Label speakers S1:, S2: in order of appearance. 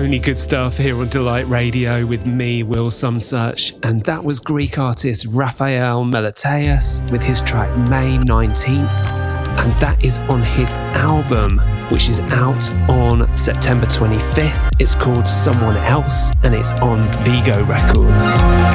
S1: Only good stuff here on Delight Radio with me, Will Sumsearch, and that was Greek artist Raphael Meleteus with his track May 19th, and that is on his album, which is out on September 25th. It's called Someone Else, and it's on Vigo Records.